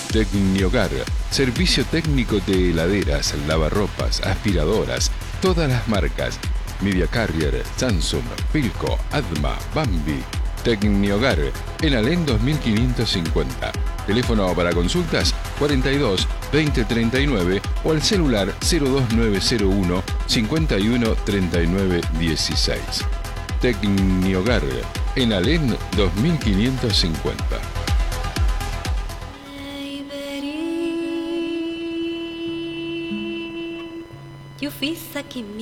Tecnihogar, servicio técnico de heladeras, lavarropas, aspiradoras, todas las marcas. Media Carrier, Samsung, Philco, Adma, Bambi. Tecnihogar, en Alén 2550. Teléfono para consultas 42 20 39 o al celular 02901 51 39 16. Tecnihogar, en Alén 2550. Eu fiz aqui